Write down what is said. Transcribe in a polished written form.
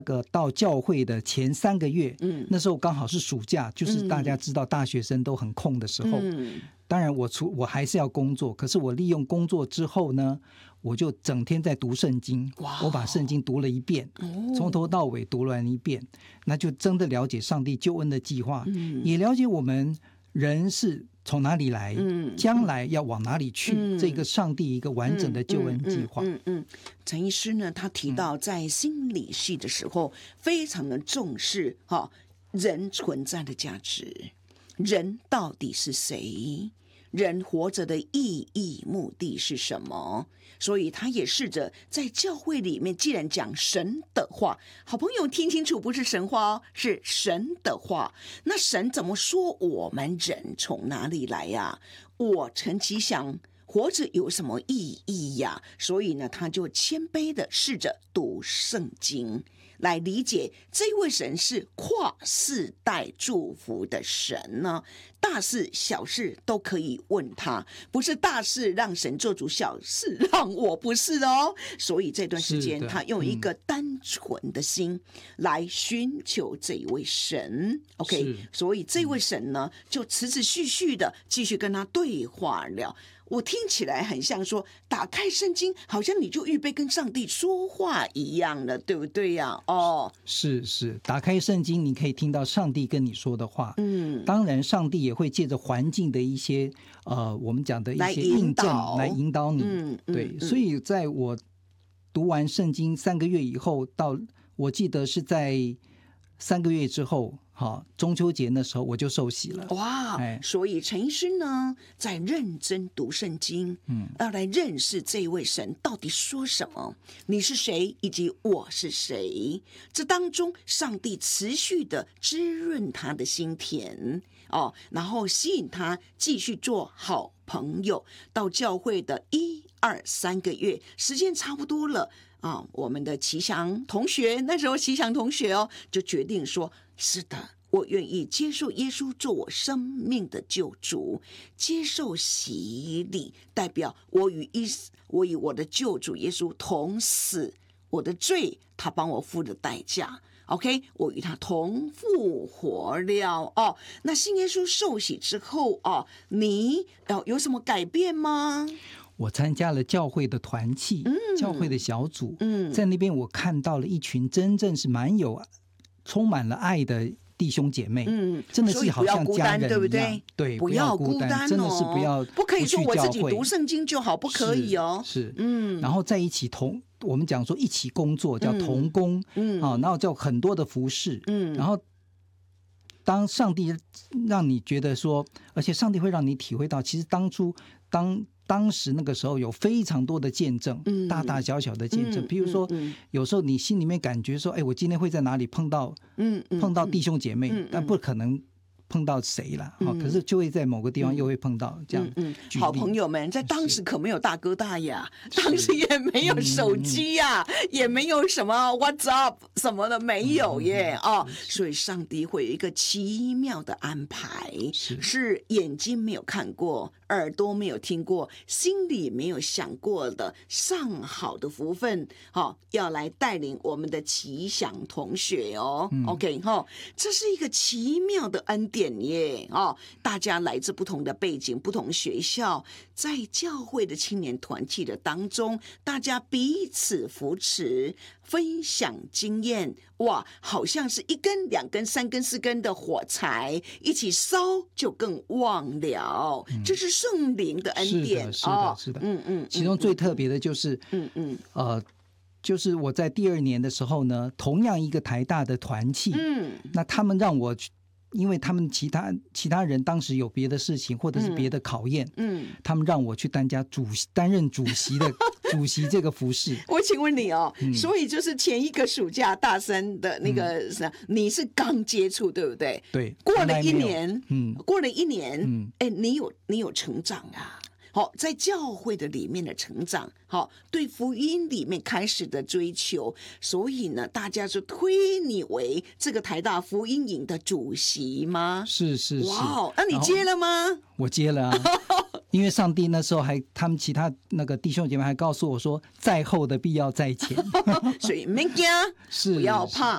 到教会的前3个月，那时候刚好是暑假，就是大家知道大学生都很空的时候。当然我还是要工作，可是我利用工作之后呢，我就整天在读圣经。我把圣经读了一遍，从头到尾读完一遍，那就真的了解上帝救恩的计划，也了解我们人是从哪里来，将来要往哪里去，这个上帝一个完整的救恩计划。 陈医师呢，他提到在心理系的时候非常的重视人存在的价值，人到底是谁，人活着的意义目的是什么，所以他也试着在教会里面，既然讲神的话，好朋友听清楚，不是神话哦，是神的话。那神怎么说我们人从哪里来呀？我陈其想活着有什么意义呀？所以呢，他就谦卑的试着读圣经，来理解这位神是跨世代祝福的神呢。大事小事都可以问他，不是大事让神做主，小事让我，不是哦。所以这段时间他用一个单纯的心来寻求这一位神。OK， 所以这位神呢，就持续续的继续跟他对话了。我听起来很像说，打开圣经，好像你就预备跟上帝说话一样了，对不对呀？ 是，打开圣经，你可以听到上帝跟你说的话。当然，上帝也会借着环境的一些我们讲的一些印证来引导你。对，所以在我读完圣经3个月以后，到我记得是在3个月之后。中秋节那时候我就受洗了。 哇！所以陈医师呢，在认真读圣经，要来认识这位神到底说什么，你是谁，以及我是谁。这当中，上帝持续的滋润他的心田然后吸引他继续做好朋友。到教会的1、2、3个月，时间差不多了。我们的奇祥同学，那时候奇祥同学就决定说，是的，我愿意接受耶稣做我生命的救主，接受洗礼，代表我与我的救主耶稣同死，我的罪他帮我付的代价。OK， 我与他同复活了那信耶稣受洗之后你有什么改变吗？ 我参加了教会的团契，教会的小组，在那边我看到了一群真正是充满了爱的弟兄姐妹，真的是好像家人一样，对不对？对， 不要孤单， 真的是不可以说我自己读圣经就好，不可以是，然后在一起我们讲说一起工作叫同工，然后叫很多的服事，然后当上帝让你觉得说，而且上帝会让你体会到，其实当时那个时候有非常多的见证，大大小小的见证，比如说有时候你心里面感觉说，我今天会在哪里碰到弟兄姐妹，但不可能碰到谁了，可是就会在某个地方又会碰到这样。 好朋友们，在当时可没有大哥大呀，当时也没有手机呀，也没有什么 WhatsApp 什么的，没有耶所以上帝会有一个奇妙的安排，是眼睛没有看过，耳朵没有听过，心里没有想过的上好的福分要来带领我们的奇祥同学OK 这是一个奇妙的恩典耶大家来自不同的背景，不同学校，在教会的青年团契的当中，大家彼此扶持，分享经验，哇，好像是1根、2根、3根、4根的火柴一起烧就更旺了，这是圣灵的恩典。 是的，其中最特别的就是就是我在第2年的时候呢，同样一个台大的团契，那他们让我因为他们其他人当时有别的事情或者是别的考验，他们让我去担任主席的主席这个服事。 我请问你所以就是前一个暑假大3的那个你是刚接触对不对？ 对， 过了1年，你有成长啊。在教会的里面的成长，对福音里面开始的追求，所以呢，大家就推你为这个台大福音营的主席吗？ 是， 哇，那你接了吗？ 我接了因为上帝那时候他们其他那个弟兄姐妹还告诉我说，在后的必要在前， 所以没怕，不要怕